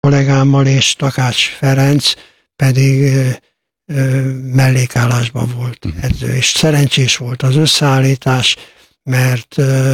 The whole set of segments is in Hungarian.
kollégámmal, és Takács Ferenc pedig mellékállásban volt edző, és szerencsés volt az összeállítás, mert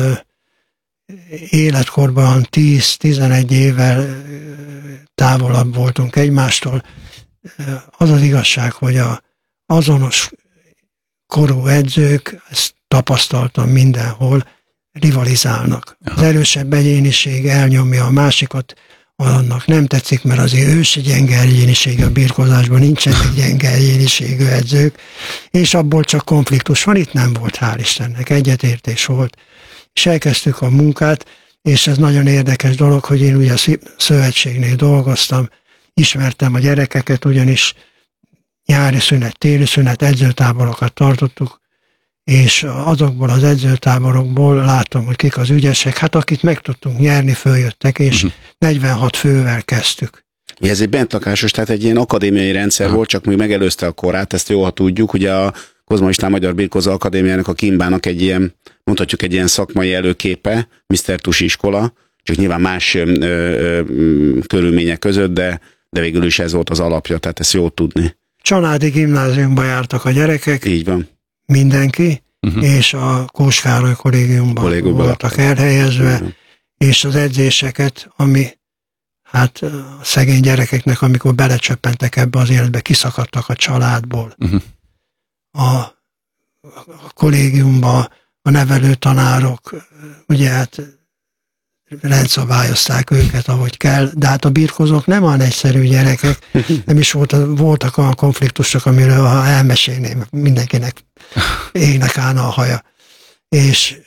életkorban 10-11 évvel távolabb voltunk egymástól. Az az igazság, hogy az azonos korú edzők, ezt tapasztaltam mindenhol, rivalizálnak. Az erősebb egyéniség elnyomja a másikat, annak nem tetszik, mert azért ősi gyenge egyéniség a birkózásban, nincsenek gyenge egyéniségű edzők, és abból csak konfliktus van, itt nem volt, hál' Istennek, egyetértés volt. És elkezdtük a munkát, és ez nagyon érdekes dolog, hogy én ugye a szövetségnél dolgoztam, ismertem a gyerekeket, ugyanis nyári szünet, téli szünet edzőtáborokat tartottuk, és azokból az edzőtáborokból látom, hogy kik az ügyesek, hát akit meg tudtunk nyerni, följöttek, és 46 fővel kezdtük. Ez egy bentlakásos, tehát egy ilyen akadémiai rendszer volt, csak még megelőzte a korát, ezt jól tudjuk, ugye a Kozma István Magyar Birkózó Akadémiának, a Kimbának egy ilyen, mondhatjuk egy ilyen szakmai előképe, Mr. Tusi iskola, csak nyilván más körülmények között, de végül is ez volt az alapja, tehát ezt jól tudni. Csanádi gimnáziumba jártak a gyerekek. Így van. Mindenki, és a Kós Károly kollégiumban voltak elhelyezve, és az edzéseket, ami hát a szegény gyerekeknek, amikor belecsöppentek ebbe az életbe, kiszakadtak a családból. A kollégiumban a nevelő tanárok, ugye hát rendszabályozták őket, ahogy kell, de hát a birkózók nem olyan egyszerű gyerekek, nem is voltak olyan konfliktusok, amiről ha elmesélném, mindenkinek égnek állna a haja. És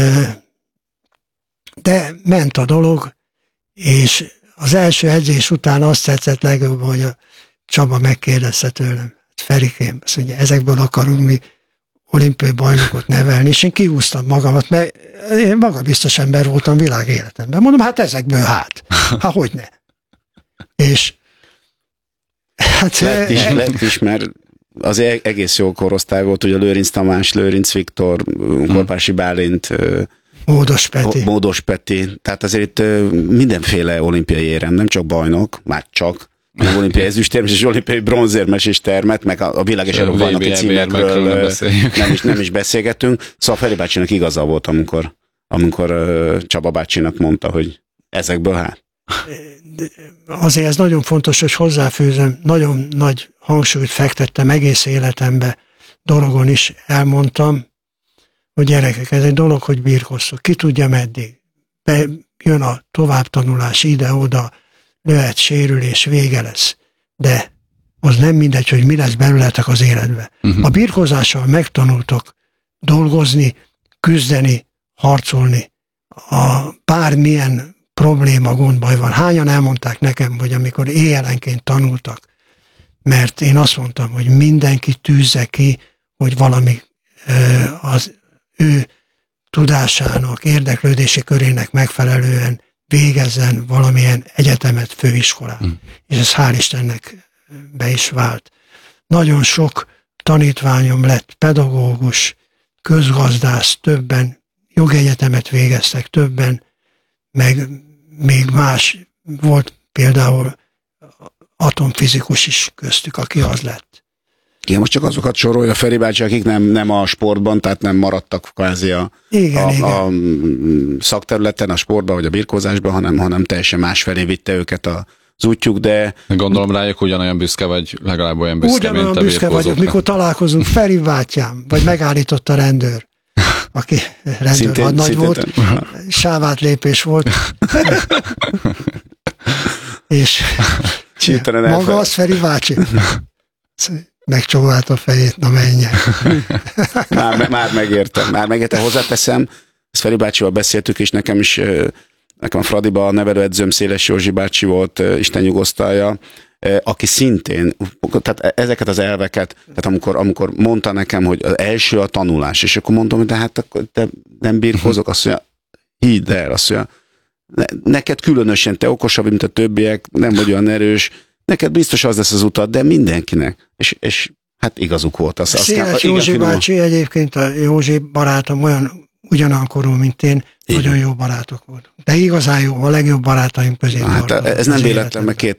de ment a dolog, és az első edzés után azt tetszett legjobb, hogy a Csaba megkérdezte tőlem, Ferikém, azt mondja, ezekből akarunk mi olimpiai bajnokot nevelni, és én kihúztam magamat, mert én magabiztos ember voltam világéletemben. Mondom, hát ezekből hát hogyne. És hát... Lett is, mert az egész jó korosztály volt, ugye Lőrinc Tamás, Lőrinc Viktor, Korpási Bálint, Módos Peti, tehát azért itt mindenféle olimpiai érem, nem csak bajnok, már csak, olimpiai ezüstérmes és olimpiai bronzérmes is termet, meg a világ és Európa bajnoki címekről nem is beszélgetünk. Szóval Feri bácsinak igaza volt, amikor Csaba bácsinak mondta, hogy ezekből hát. Azért ez nagyon fontos, hogy hozzáfűzöm, nagyon nagy hangsúlyt fektettem egész életembe, dologon is elmondtam, hogy gyerekek, ez egy dolog, hogy birkóztok, ki tudja meddig. Jön a továbbtanulás ide-oda, lehet sérülés, vége lesz. De az nem mindegy, hogy mi lesz belőletek az életbe. A birkózással megtanultok dolgozni, küzdeni, harcolni. A bármilyen probléma, gondbaj van. Hányan elmondták nekem, hogy amikor éjjelenként tanultak, mert én azt mondtam, hogy mindenki tűzze ki, hogy valami az ő tudásának, érdeklődési körének megfelelően végezzen valamilyen egyetemet, főiskolát. És ez hál' Istennek be is vált. Nagyon sok tanítványom lett pedagógus, közgazdász, többen jogegyetemet végeztek, többen, meg még más volt, például atomfizikus is köztük, aki az lett. Igen, most csak azokat sorolja Feri bácsi, akik nem a sportban, tehát nem maradtak kvázi a szakterületen, a sportban vagy a birkózásban, hanem teljesen másfelé vitte őket az útjuk, de... Gondolom rájuk ugyanolyan büszke vagy, legalább olyan büszke, ugyanolyan mint a büszke vagyok, mikor találkozunk, Feri bátyám, vagy megállított a rendőr, aki rendőr hadnagy volt, sávátlépés volt, és maga az Feri bácsi. Megcsóvált a fejét, na menjen. Már megértem. Hozzáteszem, ezt Feri bácsival beszéltük, és nekem a Fradiba a nevelőedzőm Széles Józsi bácsi volt, Isten nyugosztalja, aki szintén, tehát ezeket az elveket, tehát amikor mondta nekem, hogy az első a tanulás, és akkor mondom, hogy de hát te nem birkózok, azt mondja, hidd el, azt mondja, neked különösen, te okosabb, mint a többiek, nem vagy olyan erős, neked biztos az lesz az utat, de mindenkinek. És hát igazuk volt. Széles Józsi bácsi, egyébként a Józsi barátom ugyanolyan korú, mint én, nagyon jó barátok voltunk. De igazán jó, a legjobb barátaim közé. Hát ez nem véletlen, mert